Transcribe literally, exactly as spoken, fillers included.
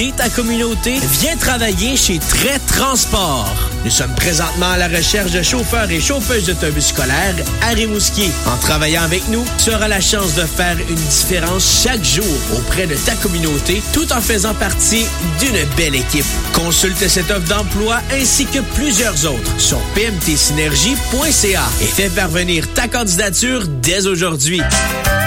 Et ta communauté, viens travailler chez Trait Transport. Nous sommes présentement à la recherche de chauffeurs et chauffeuses d'autobus scolaires à Rimouski. En travaillant avec nous, tu auras la chance de faire une différence chaque jour auprès de ta communauté, tout en faisant partie d'une belle équipe. Consulte cette offre d'emploi ainsi que plusieurs autres sur p m t synergie point c a et fais parvenir ta candidature dès aujourd'hui.